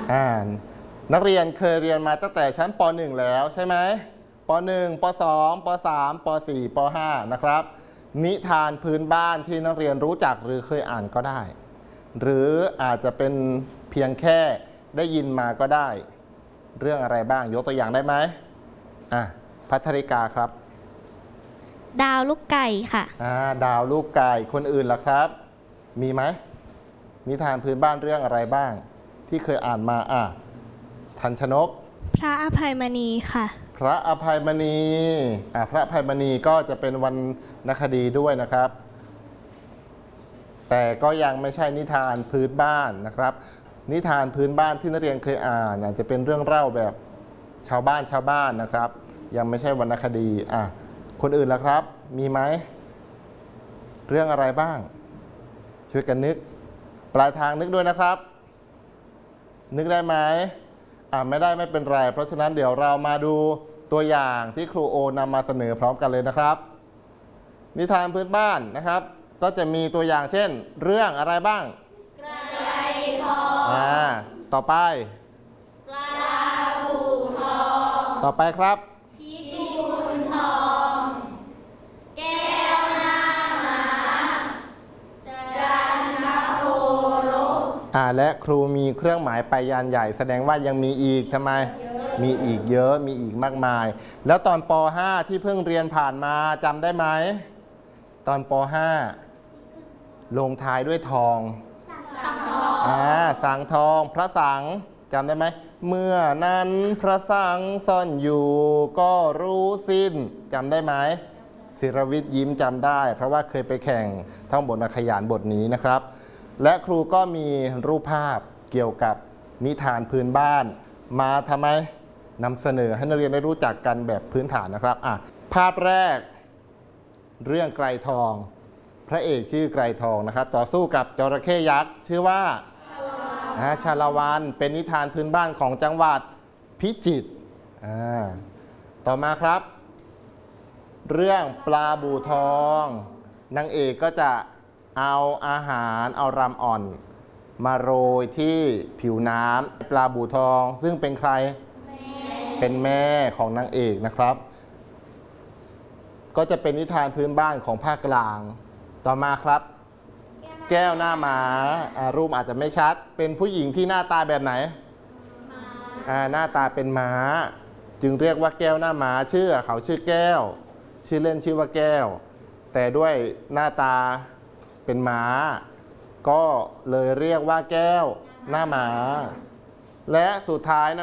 นักเรียนเคยเรียนมาตั้งแต่ชั้นป .1 แล้วใช่ไหมป .1 ป .2 ป .3 ป .4 ป .5 นะครับนิทานพื้นบ้านที่นักเรียนรู้จักหรือเคยอ่านก็ได้หรืออาจจะเป็นเพียงแค่ได้ยินมาก็ได้เรื่องอะไรบ้างยกตัวอย่างได้ไหมภัทริกาครับดาวลูกไก่ค่ะดาวลูกไก่คนอื่นล่ะครับมีไหมนิทานพื้นบ้านเรื่องอะไรบ้างที่เคยอ่านมาทันชนกพระอภัยมณีค่ะพระอภัยมณีพระอภัยมณีก็จะเป็นวรรณคดีด้วยนะครับแต่ก็ยังไม่ใช่นิทานพื้นบ้านนะครับนิทานพื้นบ้านที่นักเรียนเคยอ่านอาจจะเป็นเรื่องเล่าแบบชาวบ้านนะครับยังไม่ใช่วรรณคดีคนอื่นล่ะครับมีไหมเรื่องอะไรบ้างช่วยกันนึกปลายทางนึกด้วยนะครับนึกได้ไหมไม่ได้ไม่เป็นไรเพราะฉะนั้นเดี๋ยวเรามาดูตัวอย่างที่ครูโอนำมาเสนอพร้อมกันเลยนะครับนิทานพื้นบ้านนะครับก็จะมีตัวอย่างเช่นเรื่องอะไรบ้างไกรทองต่อไปปลาบู่ทองต่อไปครับพิกุลทองแก้วหน้าม้าจันทโคลกและครูมีเครื่องหมายไปยานใหญ่แสดงว่ายังมีอีกทำไมมีอีกเยอะมีอีกมากมายแล้วตอนป .5 ที่เพิ่งเรียนผ่านมาจำได้ไหมตอนป .5 ลงท้ายด้วยทองสังทองพระสังจำได้ไหมเมื่อนั้นพระสังซ่อนอยู่ก็รู้สิ้นจำได้ไหมศิรวิทย์ยิ้มจำได้เพราะว่าเคยไปแข่งท่องบทนักขยานบทนี้นะครับและครูก็มีรูปภาพเกี่ยวกับนิทานพื้นบ้านมาทำไมนำเสนอให้นักเรียนได้รู้จักกันแบบพื้นฐานนะครับภาพแรกเรื่องไกรทองพระเอกชื่อไกรทองนะครับต่อสู้กับจระเข้ยักษ์ชื่อว่าชาละวันเป็นนิทานพื้นบ้านของจังหวัดพิจิตรต่อมาครับเรื่องปลาบู่ทองนางเอกก็จะเอาอาหารเอารำอ่อนมาโรยที่ผิวน้ำปลาบู่ทองซึ่งเป็นใครเป็นแม่ของนางเอกนะครับก็จะเป็นนิทานพื้นบ้านของภาคกลางต่อมาครับแก้วหน้าม้ารูปอาจจะไม่ชัดเป็นผู้หญิงที่หน้าตาแบบไหนหน้าตาเป็นม้าจึงเรียกว่าแก้วหน้าม้าเขาชื่อแก้วชื่อเล่นชื่อว่าแก้วแต่ด้วยหน้าตาเป็นม้าก็เลยเรียกว่าแก้วหน้าม้าและสุดท้ายนะ